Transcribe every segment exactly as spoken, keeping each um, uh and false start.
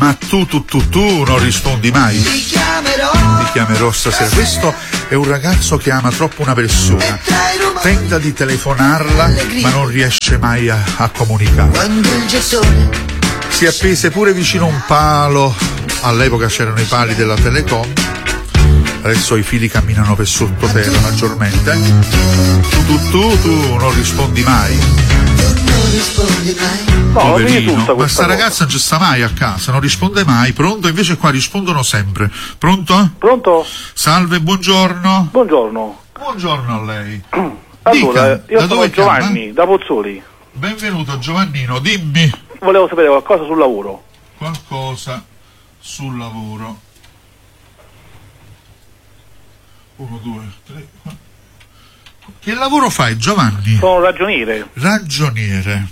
Ma tu, tu, tu, tu non rispondi mai. Ti chiamerò. Ti chiamerò stasera. Questo è un ragazzo che ama troppo una persona. Tenta di telefonarla, ma non riesce mai a, a comunicare. Si appese pure vicino a un palo. All'epoca c'erano i pali della Telecom. Adesso i fili camminano per sottoterra maggiormente. Tu, tu, tu, tu non rispondi mai. No, poverino, ma sta ragazza non ci sta mai a casa, non risponde mai. Pronto? Invece qua rispondono sempre. Pronto? Pronto? Salve, buongiorno. Buongiorno. Buongiorno a lei. Allora, Dica, io da sono dove Giovanni, chiama? da Pozzuoli. Benvenuto Giovannino, dimmi. Volevo sapere qualcosa sul lavoro. Qualcosa sul lavoro. Uno, due, tre, quattro. Che lavoro fai, Giovanni? Sono ragioniere. Ragioniere.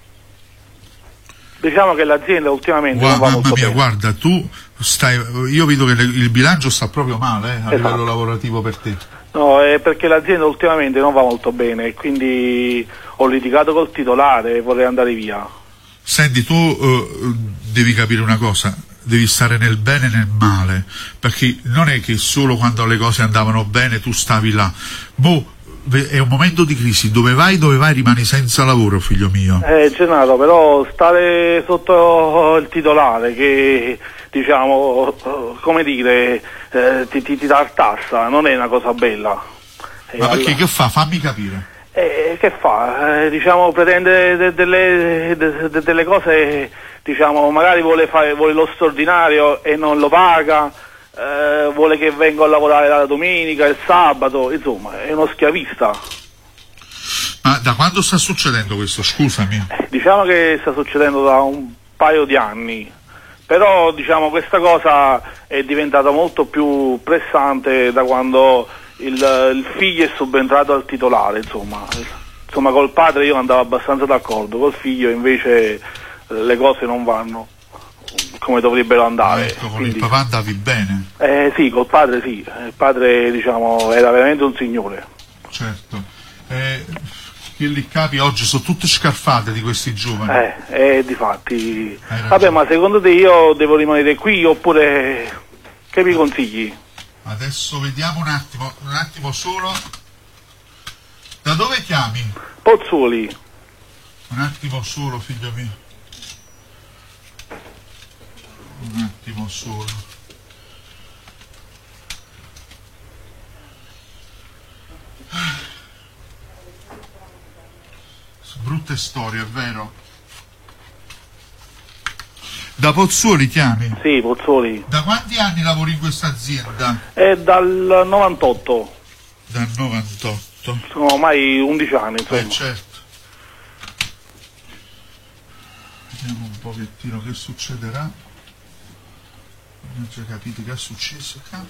Diciamo che l'azienda ultimamente Gua- non va mamma molto mia, bene. guarda, tu stai. Io vedo che le- il bilancio sta proprio male, eh, a Esatto. livello lavorativo per te. No, è perché l'azienda ultimamente non va molto bene e quindi ho litigato col titolare e vorrei andare via. Senti, tu eh, devi capire una cosa, devi stare nel bene e nel male, perché non è che solo quando le cose andavano bene tu stavi là. Boh, è un momento di crisi, dove vai, dove vai rimani senza lavoro, figlio mio. Eh, Gennaro, però stare sotto il titolare che, diciamo, come dire, eh, ti, ti, ti tartassa, non è una cosa bella. Eh, Ma perché allora- che fa? Fammi capire. Eh, che fa? Eh, diciamo, pretende de- delle, de- de- delle cose, diciamo, magari vuole fare vuole lo straordinario e non lo paga, eh, vuole che venga a lavorare la domenica, il sabato, insomma, è uno schiavista. Ma da quando sta succedendo questo? Scusami. Eh, diciamo che sta succedendo da un paio di anni, però diciamo questa cosa è diventata molto più pressante da quando il, il figlio è subentrato al titolare, insomma. Insomma, col padre io andavo abbastanza d'accordo, col figlio invece eh, le cose non vanno come dovrebbero andare. Ecco, con Quindi, il papà andavi bene. eh, sì, col padre sì, il padre diciamo era veramente un signore. Certo. Eh, che li capi oggi sono tutte scarfate di questi giovani. Eh, eh, difatti. Hai ragione. Vabbè, ma secondo te io devo rimanere qui oppure che mi consigli? Adesso vediamo un attimo, un attimo solo. Da dove chiami? Pozzuoli. Un attimo solo, figlio mio. Un attimo solo. Brutte storie, è vero? Da Pozzuoli chiami? Sì, Pozzuoli. Da quanti anni lavori in questa azienda? È dal novantotto. Dal novantotto. Sono ormai undici anni, insomma. Eh certo. Vediamo un pochettino che succederà. Non ho già capito che è successo qua.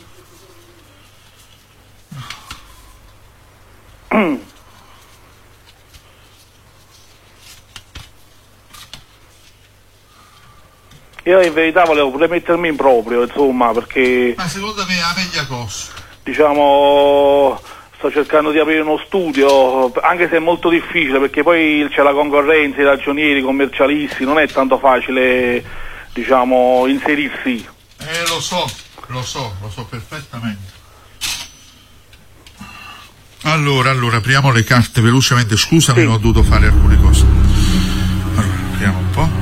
Io in verità volevo pure mettermi in proprio, insomma, perché Ma secondo me è la meglio cosa. diciamo sto cercando di aprire uno studio, anche se è molto difficile perché poi c'è la concorrenza, i ragionieri, i commercialisti, non è tanto facile, diciamo, inserirsi. Eh lo so, lo so, lo so perfettamente. Allora, allora, apriamo le carte velocemente, scusami, Sì. ho dovuto fare alcune cose. Allora, apriamo un po'.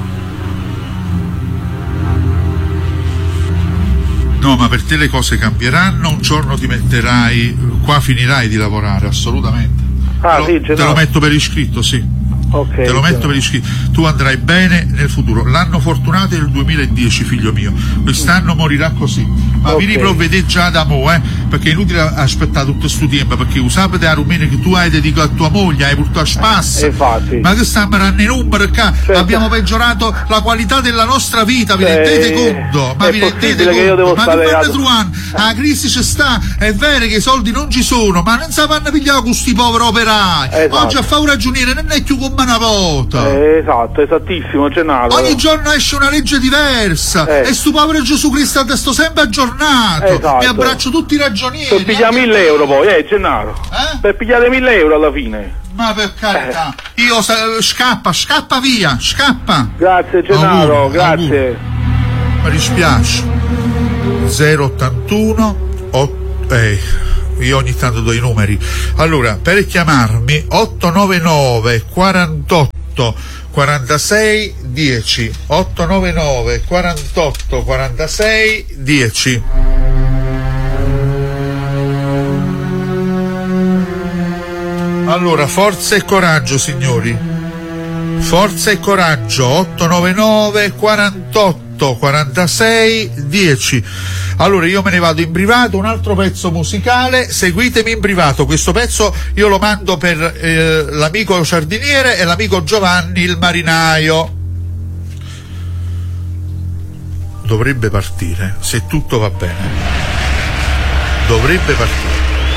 No, ma per te le cose cambieranno, un giorno ti metterai, qua finirai di lavorare, assolutamente. Ah, te, lo, sì, te lo Gennaro. metto per iscritto, sì. Ok. Te lo metto per iscritto. Tu andrai bene nel futuro. L'anno fortunato è il duemiladieci, figlio mio. Quest'anno morirà così. Ma Ok. vi riprovvedete già da mo', eh? Perché è inutile aspettare tutto questo tempo, perché usate la rumena che tu hai dedicato a tua moglie, hai portato a spassa. Eh, infatti. Ma che stiamo andando in numero qua? Certo. Abbiamo peggiorato la qualità della nostra vita, vi Eh, rendete conto? Ma è vi rendete possibile che io conto? devo Ma stare che a- fanno truan? La crisi ci sta, è vero che i soldi non ci sono, ma non si vanno a pigliare con questi poveri operai. Esatto. Oggi a fare un ragioniere non è più come una volta. Eh, esatto, esattissimo, Gennaro. Ogni giorno esce una legge diversa Eh. e sto povero Gesù Cristo sto sempre aggiornato. Esatto. Mi abbraccio tutti i ragionieri. Per pigliare anche- mille euro poi, eh, Gennaro. Eh? Per pigliare mille euro alla fine. Ma per carità, Eh. io sa- scappa, scappa via, scappa. Grazie Gennaro, Auguri, grazie. auguri. mi dispiace. zero ottantuno otto, eh, io ogni tanto do i numeri. Allora, per chiamarmi ottocentonovantanove quarantotto quarantasei dieci, ottocentonovantanove quarantotto quarantasei dieci. Allora, forza e coraggio, signori, forza e coraggio. Ottocentonovantanove quarantotto quarantasei dieci. Allora io me ne vado in privato, un altro pezzo musicale, seguitemi in privato. Questo pezzo io lo mando per eh, l'amico giardiniere e l'amico Giovanni il marinaio. Dovrebbe partire, se tutto va bene, dovrebbe partire.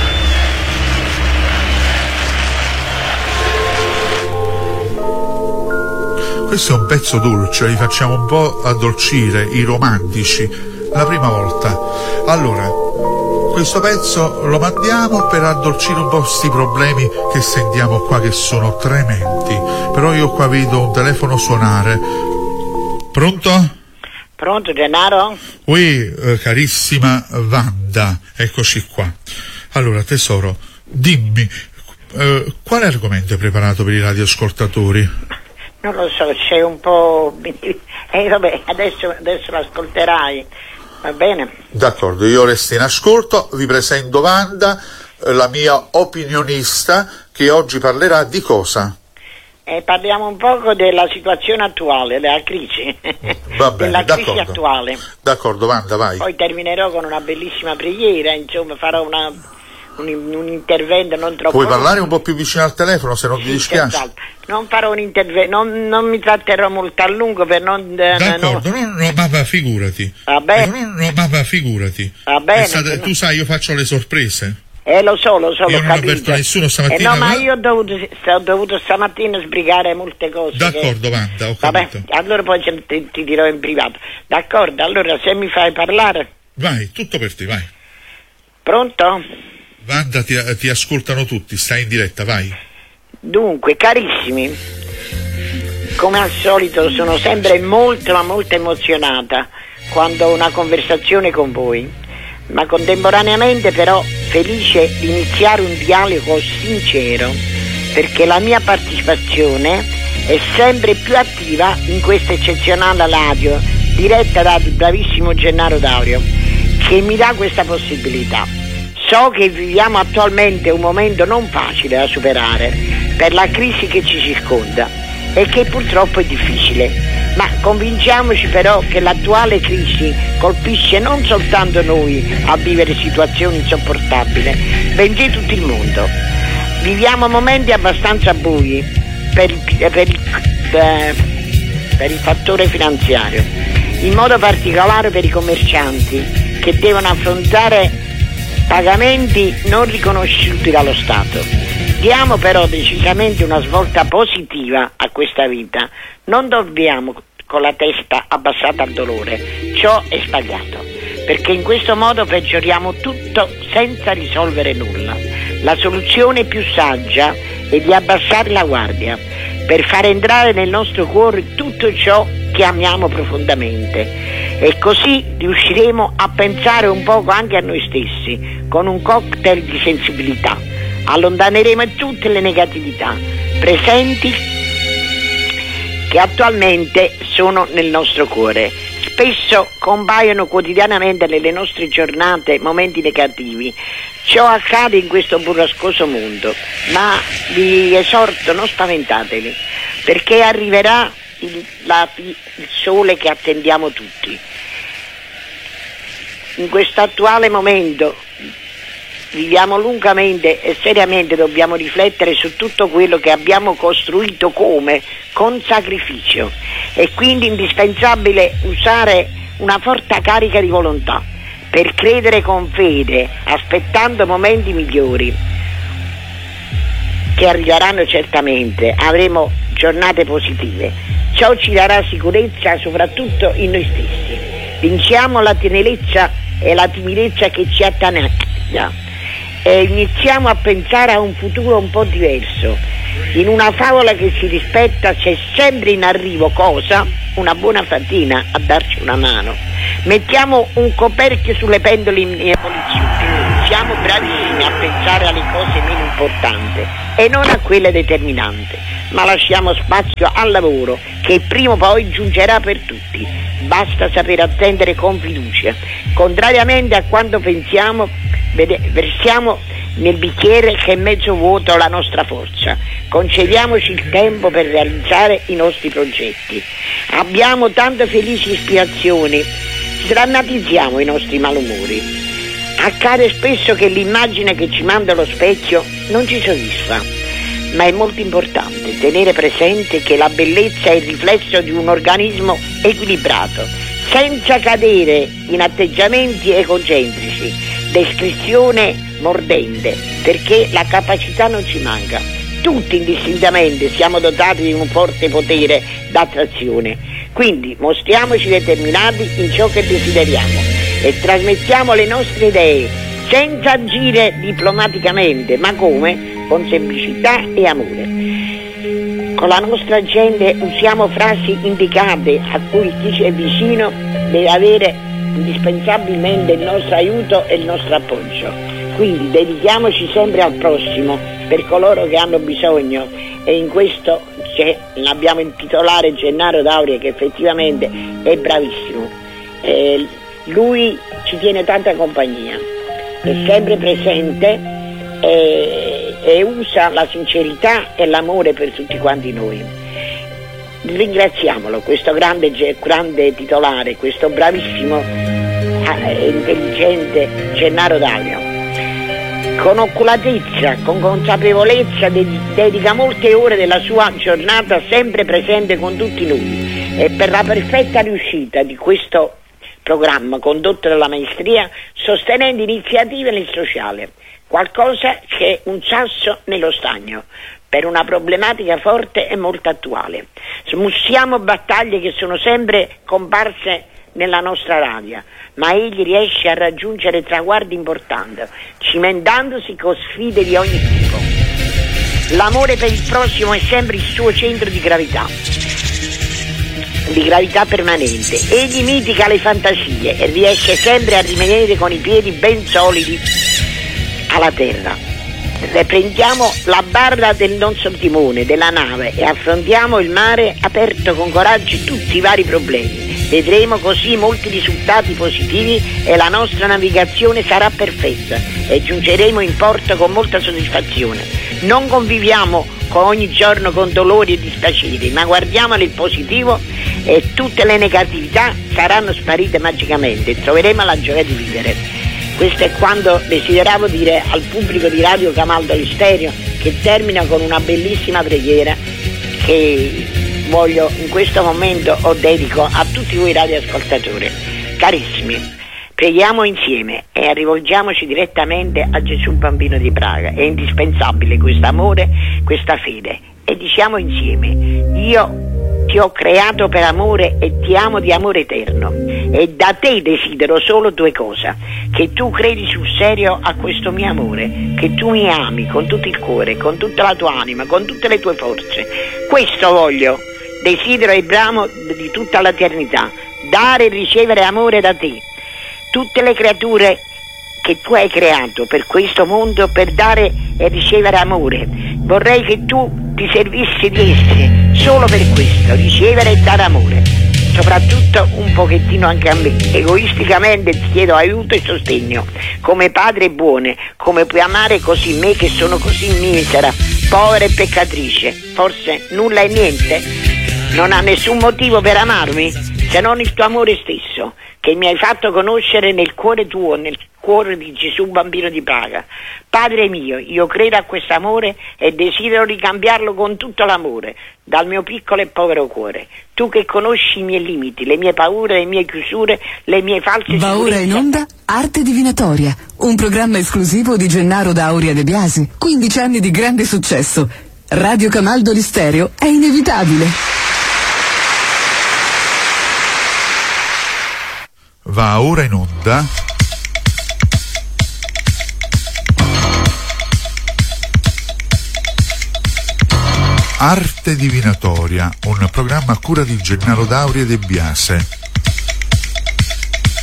Questo è un pezzo dolce, li facciamo un po' addolcire, i romantici, la prima volta. Allora, questo pezzo lo mandiamo per addolcire un po' questi problemi che sentiamo qua, che sono tremendi. Però io qua vedo un telefono suonare. Pronto? Pronto, Gennaro? Ui, eh, carissima Wanda, eccoci qua. Allora, tesoro, dimmi, eh, quale argomento hai preparato per i radioascoltatori? Non lo so, c'è un po'... Eh, vabbè, adesso, adesso l'ascolterai, va bene? D'accordo, io resto in ascolto, vi presento Wanda, la mia opinionista, che oggi parlerà di cosa? Eh, parliamo un poco della situazione attuale, della crisi. Va bene, della crisi d'accordo. attuale. D'accordo, Wanda, vai. Poi terminerò con una bellissima preghiera, insomma, farò una... Un, un intervento non troppo. Puoi parlare un po' più vicino al telefono, se non sì, ti dispiace? Senz'altro. Non farò un intervento, non, non mi tratterrò molto a lungo per non. D'accordo, no, no, no, ma va, figurati. Va bene. No, no, ma va, figurati. Va bene. Stata, tu sai, io faccio le sorprese. Eh, lo so, lo so, io l'ho non capito. avverto nessuno stamattina. Eh, no, ma ma... io ho dovuto, ho dovuto stamattina sbrigare molte cose. D'accordo, che... Wanda, ho Vabbè, capito. allora poi ti, ti dirò in privato. D'accordo, allora se mi fai parlare. Vai, tutto per te, vai. Pronto? Wanda, ti, ti ascoltano tutti, stai in diretta, vai. Dunque, carissimi, come al solito sono sempre molto ma molto emozionata quando ho una conversazione con voi, ma contemporaneamente però felice di iniziare un dialogo sincero, perché la mia partecipazione è sempre più attiva in questa eccezionale radio diretta dal bravissimo Gennaro Daurio, che mi dà questa possibilità. So che viviamo attualmente un momento non facile da superare per la crisi che ci circonda e che purtroppo è difficile, ma convinciamoci però che l'attuale crisi colpisce non soltanto noi a vivere situazioni insopportabili, bensì tutto il mondo. Viviamo momenti abbastanza bui per il, per il, eh, per il fattore finanziario, in modo particolare per i commercianti che devono affrontare pagamenti non riconosciuti dallo Stato. Diamo però decisamente una svolta positiva a questa vita. Non dobbiamo con la testa abbassata al dolore. Ciò è sbagliato, perché in questo modo peggioriamo tutto senza risolvere nulla. La soluzione più saggia è di abbassare la guardia per far entrare nel nostro cuore tutto ciò che amiamo profondamente, e così riusciremo a pensare un poco anche a noi stessi con un cocktail di sensibilità. Allontaneremo tutte le negatività presenti che attualmente sono nel nostro cuore. Spesso compaiono quotidianamente nelle nostre giornate momenti negativi. Ciò accade in questo burrascoso mondo, ma vi esorto, non spaventatevi, perché arriverà il, la, il sole che attendiamo tutti. In questo attuale momento viviamo lungamente e seriamente, dobbiamo riflettere su tutto quello che abbiamo costruito come con sacrificio, è quindi indispensabile usare una forte carica di volontà per credere con fede, aspettando momenti migliori che arriveranno certamente. Avremo giornate positive. Ciò ci darà sicurezza soprattutto in noi stessi. Vinciamo la tenerezza e la timidezza che ci attanaglia e iniziamo a pensare a un futuro un po' diverso. In una favola che si rispetta c'è sempre in arrivo cosa? Una buona fatina a darci una mano. Mettiamo un coperchio sulle pendole in evoluzione. Siamo bravissimi a pensare alle cose meno importanti e non a quelle determinanti, ma lasciamo spazio al lavoro che prima o poi giungerà per tutti. Basta saper attendere con fiducia. Contrariamente a quanto pensiamo, versiamo nel bicchiere che è mezzo vuoto la nostra forza. Concediamoci il tempo per realizzare i nostri progetti. Abbiamo tante felici ispirazioni, sdrammatizziamo i nostri malumori. Accade spesso che l'immagine che ci manda lo specchio non ci soddisfa, ma è molto importante tenere presente che la bellezza è il riflesso di un organismo equilibrato, senza cadere in atteggiamenti egocentrici, descrizione mordente, perché la capacità non ci manca. Tutti indistintamente siamo dotati di un forte potere d'attrazione, quindi mostriamoci determinati in ciò che desideriamo e trasmettiamo le nostre idee senza agire diplomaticamente, ma come? Con semplicità e amore. Con la nostra gente usiamo frasi indicate a cui chi ci è vicino deve avere indispensabilmente il nostro aiuto e il nostro appoggio. Quindi dedichiamoci sempre al prossimo, per coloro che hanno bisogno, e in questo c'è, l'abbiamo in titolare Gennaro D'Auria, che effettivamente è bravissimo. Eh, lui ci tiene tanta compagnia, è sempre presente e, e usa la sincerità e l'amore per tutti quanti noi. Ringraziamolo, questo grande, grande titolare, questo bravissimo e intelligente Gennaro D'Auria. Con oculatezza, con consapevolezza dedica molte ore della sua giornata sempre presente con tutti noi, e per la perfetta riuscita di questo programma condotto dalla maestria, sostenendo iniziative nel sociale, qualcosa che è un sasso nello stagno per una problematica forte e molto attuale. Smussiamo battaglie che sono sempre comparse nella nostra radio, ma egli riesce a raggiungere traguardi importanti, cimentandosi con sfide di ogni tipo. L'amore per il prossimo è sempre il suo centro di gravità, di gravità permanente. Egli mitiga le fantasie e riesce sempre a rimanere con i piedi ben solidi alla terra. Prendiamo la barra del nostro timone della nave e affrontiamo il mare aperto con coraggio tutti i vari problemi. Vedremo così molti risultati positivi e la nostra navigazione sarà perfetta e giungeremo in porto con molta soddisfazione. Non conviviamo con ogni giorno con dolori e dispiaceri, ma guardiamo nel positivo e tutte le negatività saranno sparite magicamente e troveremo la gioia di vivere. Questo è quanto desideravo dire al pubblico di Radio Camaldoli Stereo, che termina con una bellissima preghiera che voglio in questo momento o dedico a tutti voi radioascoltatori. Carissimi, preghiamo insieme e rivolgiamoci direttamente a Gesù Bambino di Praga. È indispensabile questo amore, questa fede, e diciamo insieme: io ti ho creato per amore e ti amo di amore eterno, e da te desidero solo due cose: che tu credi sul serio a questo mio amore, che tu mi ami con tutto il cuore, con tutta la tua anima, con tutte le tue forze. Questo voglio, desidero e bramo di tutta l'eternità, dare e ricevere amore da te. Tutte le creature che tu hai creato per questo mondo, per dare e ricevere amore, vorrei che tu ti servissi di esse solo per questo, ricevere e dare amore, soprattutto un pochettino anche a me. Egoisticamente ti chiedo aiuto e sostegno, come padre buone, come puoi amare così me che sono così misera, povera e peccatrice. Forse nulla e niente, non ha nessun motivo per amarmi se non il tuo amore stesso, che mi hai fatto conoscere nel cuore tuo, nel cuore di Gesù Bambino di Praga. Padre mio, io credo a questo amore e desidero ricambiarlo con tutto l'amore dal mio piccolo e povero cuore. Tu che conosci i miei limiti, le mie paure, le mie chiusure, le mie false Va ora in onda Arte Divinatoria, un programma esclusivo di Gennaro D'Auria De Biasi. quindici anni di grande successo. Radio Camaldoli Stereo è inevitabile. Va ora in onda Arte Divinatoria, un programma a cura di Gennaro D'Auria De Biasi.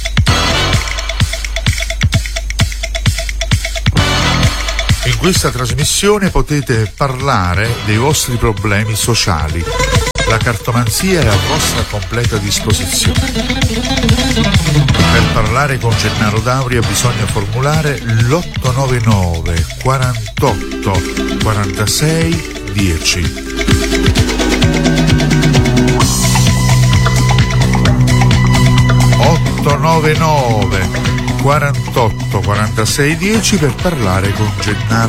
questa trasmissione potete parlare dei vostri problemi sociali. La cartomanzia è a vostra completa disposizione. Per parlare con Gennaro D'Auria bisogna formulare l'otto nove nove quarantotto quarantasei dieci. otto nove nove quarantotto quarantasei dieci per parlare con Gennaro